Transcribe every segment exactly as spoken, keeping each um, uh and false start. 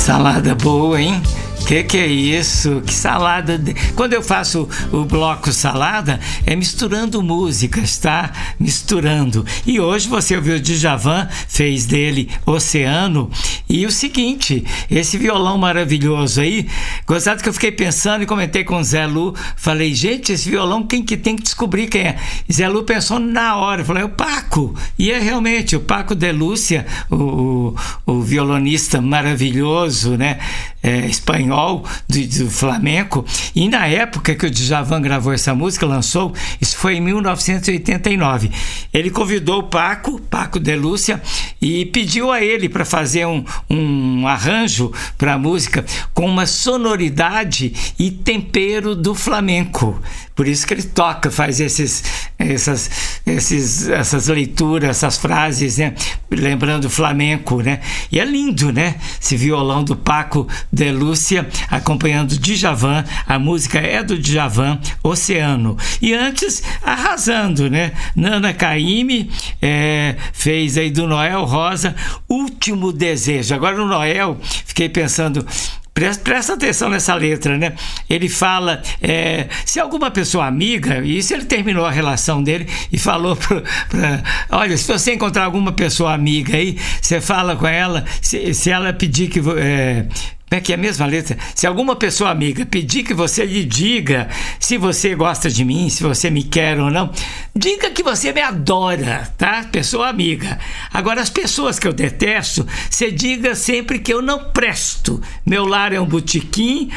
Salada boa, hein? Que que é isso? Que salada... De... Quando eu faço o bloco salada, é misturando músicas, tá? Misturando. E hoje você ouviu o Djavan, fez dele Oceano. E o seguinte, esse violão maravilhoso aí, gostado que eu fiquei pensando e comentei com o Zé Lu, falei, gente, esse violão quem que tem que descobrir quem é? Zé Lu pensou na hora, falou, é o Paco. E é realmente o Paco de Lúcia, o, o, o violonista maravilhoso, né? É, espanhol do, do flamenco. E na época que o Djavan gravou essa música, lançou, isso foi em mil novecentos e oitenta e nove. Ele convidou o Paco, Paco de Lúcia, e pediu a ele para fazer um, um arranjo para a música com uma sonoridade e tempero do flamenco. Por isso que ele toca, faz esses, essas, esses, essas leituras, essas frases, né? Lembrando o flamenco, né? E é lindo, né? Esse violão do Paco de Lúcia, acompanhando Djavan. A música é do Djavan, Oceano. E antes, arrasando, né? Nana Caymmi é, fez aí do Noel Rosa, Último Desejo. Agora no Noel, fiquei pensando... Presta atenção nessa letra, né? Ele fala, é, se alguma pessoa amiga, e isso ele terminou a relação dele e falou pra, pra, olha, se você encontrar alguma pessoa amiga aí, você fala com ela, se, se ela pedir que... É, como é que é a mesma letra? Se alguma pessoa amiga pedir que você lhe diga se você gosta de mim, se você me quer ou não, diga que você me adora, tá? Pessoa amiga. Agora, as pessoas que eu detesto, você diga sempre que eu não presto. Meu lar é um botequim,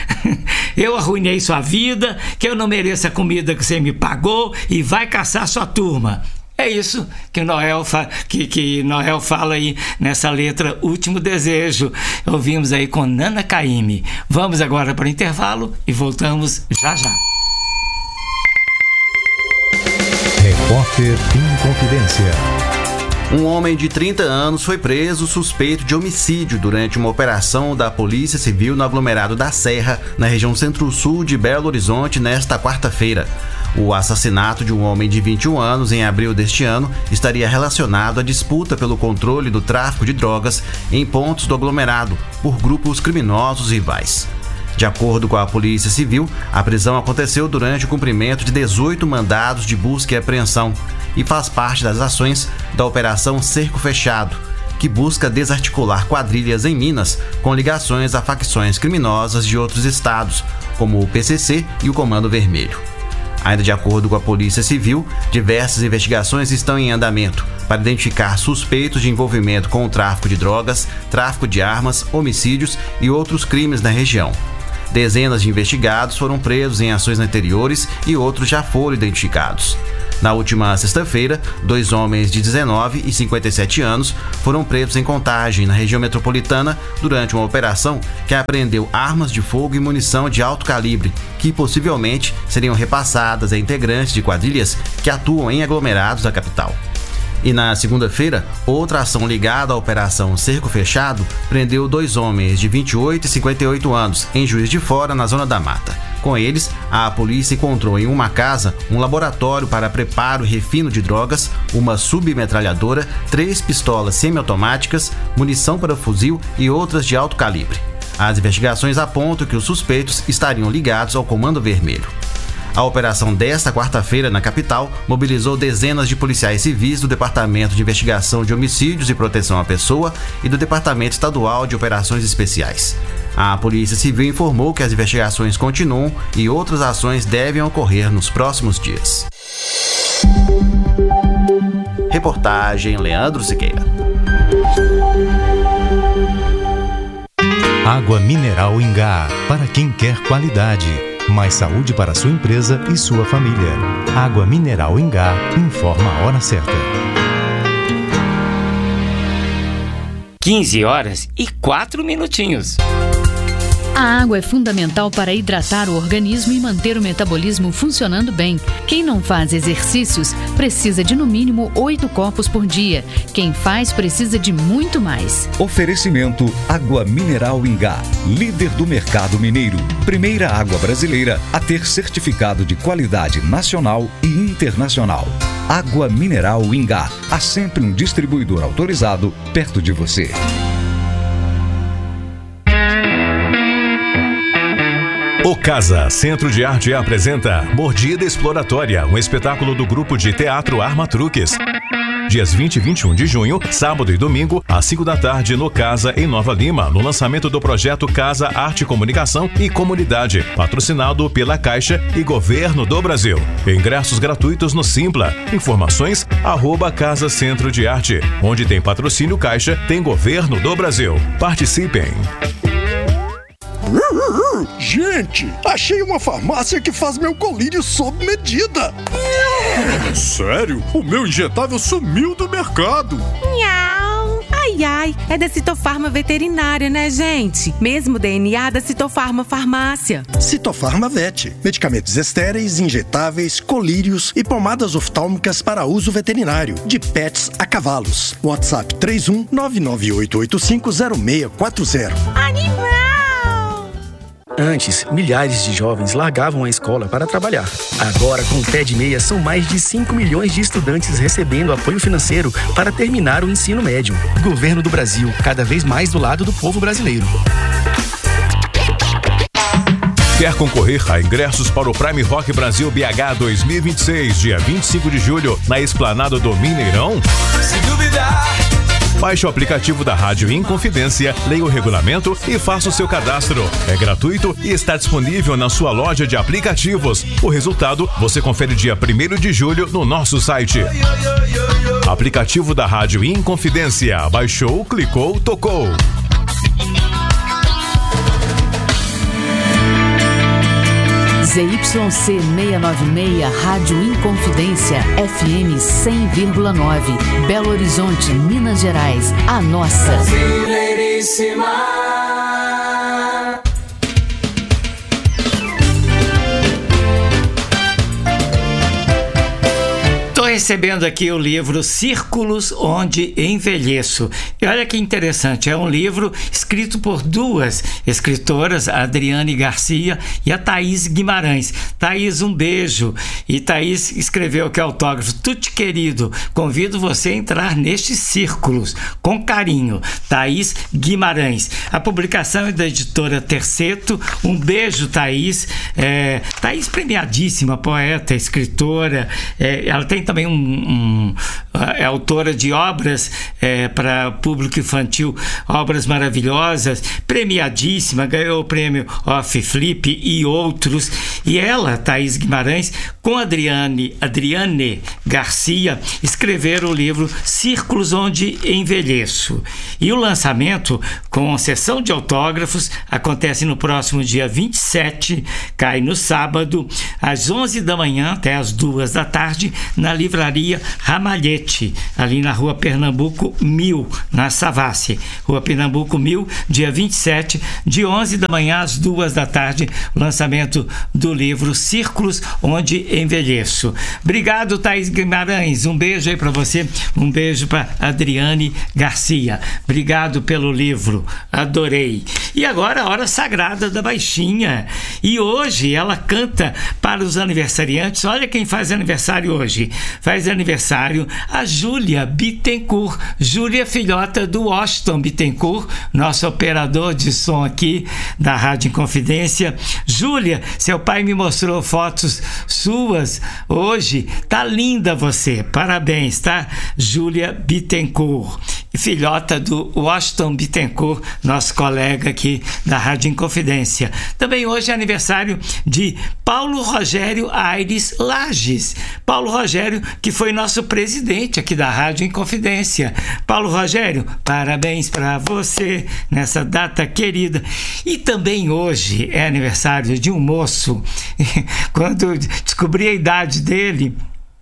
eu arruinei sua vida, que eu não mereço a comida que você me pagou e vai caçar sua turma. É isso que Noel, fa- que, que Noel fala aí nessa letra Último Desejo. Ouvimos aí com Nana Caymmi. Vamos agora para o intervalo e voltamos já já. Repórter em Confidência. Um homem de trinta anos foi preso suspeito de homicídio durante uma operação da Polícia Civil no aglomerado da Serra, na região centro-sul de Belo Horizonte, nesta quarta-feira. O assassinato de um homem de vinte e um anos em abril deste ano estaria relacionado à disputa pelo controle do tráfico de drogas em pontos do aglomerado por grupos criminosos rivais. De acordo com a Polícia Civil, a prisão aconteceu durante o cumprimento de dezoito mandados de busca e apreensão e faz parte das ações da Operação Cerco Fechado, que busca desarticular quadrilhas em Minas com ligações a facções criminosas de outros estados, como o P C C e o Comando Vermelho. Ainda de acordo com a Polícia Civil, diversas investigações estão em andamento para identificar suspeitos de envolvimento com o tráfico de drogas, tráfico de armas, homicídios e outros crimes na região. Dezenas de investigados foram presos em ações anteriores e outros já foram identificados. Na última sexta-feira, dois homens de dezenove e cinquenta e sete anos foram presos em Contagem, na região metropolitana, durante uma operação que apreendeu armas de fogo e munição de alto calibre, que possivelmente seriam repassadas a integrantes de quadrilhas que atuam em aglomerados da capital. E na segunda-feira, outra ação ligada à Operação Cerco Fechado prendeu dois homens de vinte e oito e cinquenta e oito anos em Juiz de Fora, na Zona da Mata. Com eles, a polícia encontrou em uma casa um laboratório para preparo e refino de drogas, uma submetralhadora, três pistolas semiautomáticas, munição para fuzil e outras de alto calibre. As investigações apontam que os suspeitos estariam ligados ao Comando Vermelho. A operação desta quarta-feira na capital mobilizou dezenas de policiais civis do Departamento de Investigação de Homicídios e Proteção à Pessoa e do Departamento Estadual de Operações Especiais. A Polícia Civil informou que as investigações continuam e outras ações devem ocorrer nos próximos dias. Reportagem Leandro Siqueira. Água mineral Ingá, para quem quer qualidade. Mais saúde para sua empresa e sua família. Água mineral Ingá informa a hora certa. quinze horas e quatro minutinhos. A água é fundamental para hidratar o organismo e manter o metabolismo funcionando bem. Quem não faz exercícios precisa de no mínimo oito copos por dia. Quem faz precisa de muito mais. Oferecimento Água Mineral Ingá, líder do mercado mineiro. Primeira água brasileira a ter certificado de qualidade nacional e internacional. Água Mineral Ingá. Há sempre um distribuidor autorizado perto de você. O Casa Centro de Arte apresenta Mordida Exploratória, um espetáculo do grupo de teatro Arma Truques. Dias vinte e vinte e um de junho, sábado e domingo, às cinco da tarde, no Casa, em Nova Lima, no lançamento do projeto Casa Arte, Comunicação e Comunidade, patrocinado pela Caixa e Governo do Brasil. Ingressos gratuitos no Simpla. Informações, arroba Casa Centro de Arte. Onde tem patrocínio Caixa, tem Governo do Brasil. Participem! Gente, achei uma farmácia que faz meu colírio sob medida. Sério? O meu injetável sumiu do mercado. Miau. Ai, ai, é da Citofarma Veterinária, né, gente? Mesmo D N A da Citofarma Farmácia. Citofarma Vet. Medicamentos estéreis, injetáveis, colírios e pomadas oftálmicas para uso veterinário. De pets a cavalos. WhatsApp três um nove nove oito oito cinco zero seis quatro zero. Animal! Antes, milhares de jovens largavam a escola para trabalhar. Agora, com o T E D Meia, são mais de cinco milhões de estudantes recebendo apoio financeiro para terminar o ensino médio. Governo do Brasil, cada vez mais do lado do povo brasileiro. Quer concorrer a ingressos para o Prime Rock Brasil B H dois mil e vinte e seis, dia vinte e cinco de julho, na Esplanada do Mineirão? Se duvidar... Baixe o aplicativo da Rádio Inconfidência, leia o regulamento e faça o seu cadastro. É gratuito e está disponível na sua loja de aplicativos. O resultado você confere dia primeiro de julho no nosso site. Aplicativo da Rádio Inconfidência. Baixou, clicou, tocou. Z Y C seiscentos e noventa e seis, Rádio Inconfidência, F M cem vírgula nove, Belo Horizonte, Minas Gerais, a nossa. Brasileiríssima. Recebendo aqui o livro Círculos Onde Envelheço. E olha que interessante, é um livro escrito por duas escritoras, a Adriane Garcia e a Thaís Guimarães. Thaís, um beijo. E Thaís escreveu que autógrafo, tudo querido, convido você a entrar nestes círculos, com carinho. Thaís Guimarães. A publicação é da editora Terceto. Um beijo, Thaís. É, Thaís premiadíssima, poeta, escritora. É, ela tem também Um, um, é autora de obras é, para público infantil, obras maravilhosas, premiadíssima, ganhou o prêmio Off Flip e outros. E ela, Thaís Guimarães, com Adriane, Adriane Garcia, escreveram o livro Círculos Onde Envelheço. E o lançamento, com sessão de autógrafos, acontece no próximo dia vinte e sete, cai no sábado, às onze da manhã até às duas da tarde, na Livraria Ramalhete, ali na Rua Pernambuco mil, na Savassi. Rua Pernambuco mil, dia vinte e sete, de onze da manhã às duas da tarde, lançamento do livro Círculos Onde Envelheço. Obrigado, Thaís Guimarães. Um beijo aí para você, um beijo para Adriane Garcia. Obrigado pelo livro, adorei. E agora a hora sagrada da Baixinha. E hoje ela canta para os aniversariantes. Olha quem faz aniversário hoje. Faz aniversário a Júlia Bittencourt. Júlia, filhota do Washington Bittencourt, nosso operador de som aqui da Rádio Inconfidência. Júlia, seu pai me mostrou fotos suas hoje. Tá linda você. Parabéns, tá? Júlia Bittencourt, filhota do Washington Bittencourt, nosso colega aqui da Rádio Inconfidência. Também hoje é aniversário de Paulo Rogério Aires Lages. Paulo Rogério, que foi nosso presidente aqui da Rádio Inconfidência. Paulo Rogério, parabéns para você nessa data querida. E também hoje é aniversário de um moço. Quando descobri a idade dele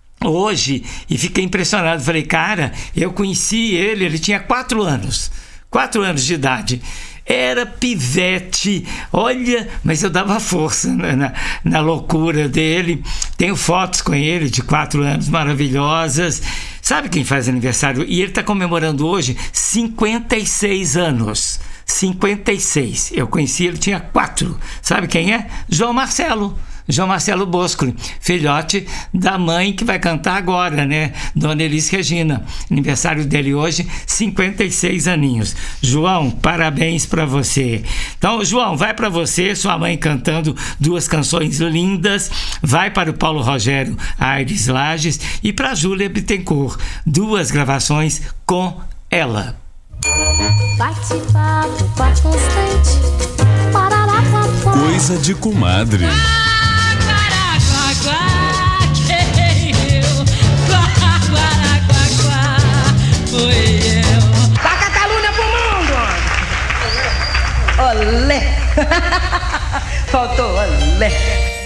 hoje e fiquei impressionado, falei, cara, eu conheci ele, ele tinha quatro anos, quatro anos de idade. Era pivete, olha, mas eu dava força na, na, na loucura dele. Tenho fotos com ele de quatro anos maravilhosas. Sabe quem faz aniversário? E ele está comemorando hoje cinquenta e seis anos. cinquenta e seis. Eu conheci ele, tinha quatro. Sabe quem é? João Marcelo. João Marcelo Bosco, filhote da mãe que vai cantar agora, né? Dona Elis Regina. Aniversário dele hoje, cinquenta e seis aninhos. João, parabéns para você. Então, João, vai para você, sua mãe cantando duas canções lindas. Vai para o Paulo Rogério Aires Lages e para Júlia Bittencourt, duas gravações com ela. Bate-papo, papo constante. Coisa de comadre. Taca a calúnia pro mundo! Olé! Faltou olé!